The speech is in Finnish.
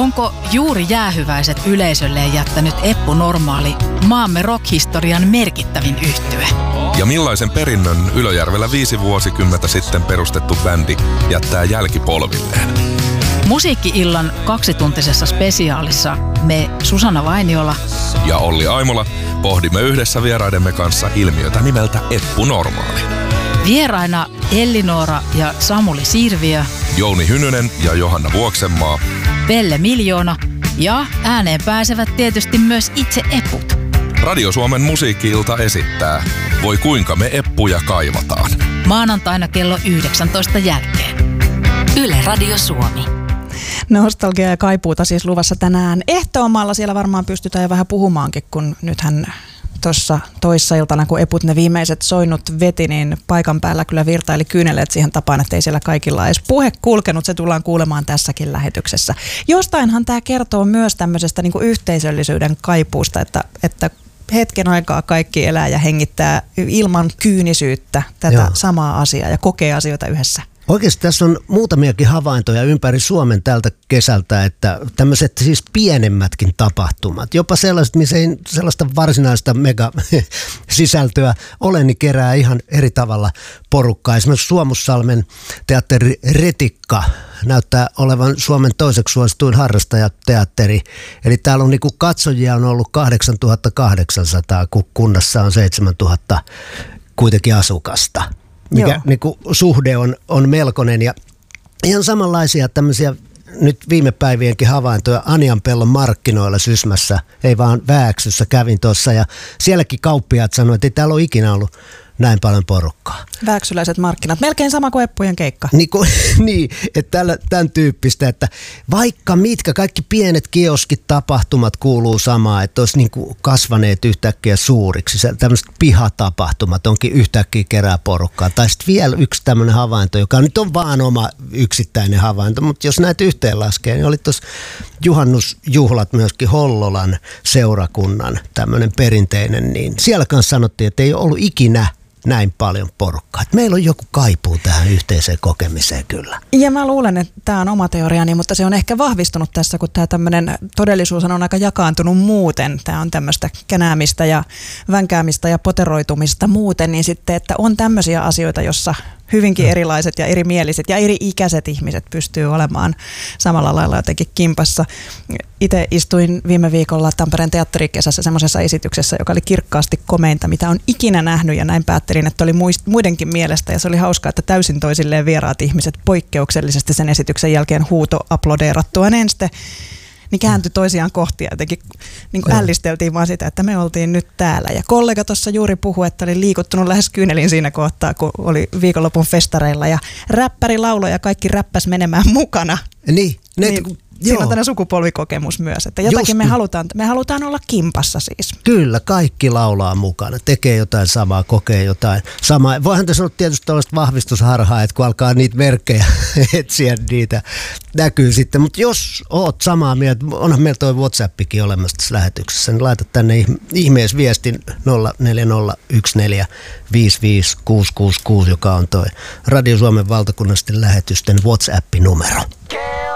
Onko juuri jäähyväiset yleisölleen jättänyt Eppu Normaali maamme rockhistorian merkittävin yhtye? Ja millaisen perinnön Ylöjärvellä 5 vuosikymmentä sitten perustettu bändi jättää jälkipolvilleen? Musiikki-illan 2-tuntisessa spesiaalissa me Susanna Vainiola ja Olli Aimola pohdimme yhdessä vieraidemme kanssa ilmiötä nimeltä Eppu Normaali. Vieraina Elli-Noora ja Samuli Sirviö, Jouni Hynynen ja Johanna Vuoksenmaa, Pelle Miljoona ja ääneen pääsevät tietysti myös itse eput. Radio Suomen musiikki-ilta esittää Voi kuinka me eppuja kaivataan. Maanantaina kello 19 jälkeen. Yle Radio Suomi. Nostalgia ja kaipuuta siis luvassa tänään. Ehtoomalla siellä varmaan pystytään jo vähän puhumaankin, kun nythän tuossa toissa iltana, kun eput ne viimeiset soinnut veti, niin paikan päällä kyllä virtaili kyyneleet siihen tapaan, että ei siellä kaikilla edes puhe kulkenut. Se tullaan kuulemaan tässäkin lähetyksessä. Jostainhan tämä kertoo myös tämmöisestä niin kuin yhteisöllisyyden kaipuusta, että hetken aikaa kaikki elää ja hengittää ilman kyynisyyttä tätä samaa asiaa ja kokee asioita yhdessä. Oikeasti tässä on muutamiakin havaintoja ympäri Suomen tältä kesältä, että tämmöiset siis pienemmätkin tapahtumat, jopa sellaiset, missä ei sellaista varsinaista mega-sisältöä ole, niin kerää ihan eri tavalla porukkaa. Esimerkiksi Suomussalmen teatteri Retikka näyttää olevan Suomen toiseksi suosituin harrastajateatteri. Eli täällä on niinku katsojia on ollut 8800, kun kunnassa on 7000 kuitenkin asukasta. Mikä niinku suhde on melkoinen ja ihan samanlaisia tämmöisiä nyt viime päivienkin havaintoja Anjanpellon markkinoilla Sysmässä, ei vaan Vääksyssä kävin tuossa ja sielläkin kauppiaat sanoivat, että ei täällä ole ikinä ollut näin paljon porukkaa. Vääksyläiset markkinat, melkein sama kuin eppujen keikka. Niin, että tämän tyyppistä, että vaikka mitkä, kaikki pienet kioskit, tapahtumat kuuluu samaan, että olisi niin kuin kasvaneet yhtäkkiä suuriksi. Tämmöiset pihatapahtumat onkin yhtäkkiä kerää porukkaa. Tai sitten vielä yksi tämmöinen havainto, joka nyt on vaan oma yksittäinen havainto, mutta jos näitä yhteen laskee, niin oli tuossa juhannusjuhlat myöskin Hollolan seurakunnan tämmöinen perinteinen, niin siellä kanssa sanottiin, että ei ole ollut ikinä näin paljon porukkaa. Että meillä on joku kaipuu tähän yhteiseen kokemiseen kyllä. Ja mä luulen, että tämä on oma teoriani, mutta se on ehkä vahvistunut tässä, kun tämä tämmöinen todellisuus on aika jakaantunut muuten. Tämä on tämmöistä känäämistä ja vänkäämistä ja poteroitumista muuten, niin sitten, että on tämmöisiä asioita, jossa hyvinkin erilaiset ja erimieliset ja eri-ikäiset ihmiset pystyy olemaan samalla lailla jotenkin kimpassa. Itse istuin viime viikolla Tampereen teatterikesässä semmoisessa esityksessä, joka oli kirkkaasti komeinta, mitä on ikinä nähnyt, ja näin päättelin, että oli muidenkin mielestä, ja se oli hauskaa, että täysin toisilleen vieraat ihmiset poikkeuksellisesti sen esityksen jälkeen aplodeerattua enste, niin kääntyi toisiaan kohti ja jotenkin niin kuin ällisteltiin vaan sitä, että me oltiin nyt täällä. Ja kollega tuossa juuri puhui, että oli liikuttunut lähes kyynelin siinä kohtaa, kun oli viikonlopun festareilla ja räppäri lauloi ja kaikki räppäs menemään mukana. Niin. Siinä on tämmöinen sukupolvikokemus myös, että jotakin me halutaan olla kimpassa siis. Kyllä, kaikki laulaa mukana, tekee jotain samaa, kokee jotain samaa. Voihan tässä olla tietysti tällaista vahvistusharhaa, että kun alkaa niitä merkkejä etsiä, niitä näkyy sitten. Mutta jos oot samaa mieltä, onhan meillä toi WhatsAppikin olemassa tässä lähetyksessä, niin laita tänne ihmeessä viestin 0401455666, joka on toi Radio Suomen valtakunnallisten lähetysten WhatsApp-numero.